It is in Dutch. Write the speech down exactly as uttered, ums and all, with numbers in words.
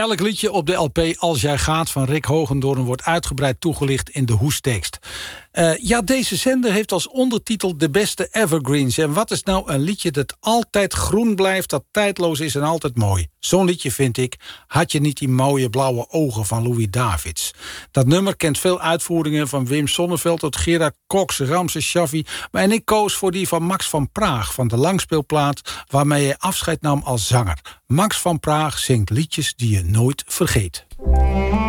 Elk liedje op de L P Als Jij Gaat van Rick Hoogendoorn wordt uitgebreid toegelicht in de hoestekst. Uh, ja, deze zender heeft als ondertitel de beste evergreens. En wat is nou een liedje dat altijd groen blijft, dat tijdloos is en altijd mooi? Zo'n liedje vind ik Had je niet die mooie blauwe ogen van Louis Davids. Dat nummer kent veel uitvoeringen van Wim Sonneveld tot Gerard Cox, Ramses Shaffi. En ik koos voor die van Max van Praag van de langspeelplaat waarmee hij afscheid nam als zanger. Max van Praag zingt liedjes die je nooit vergeet.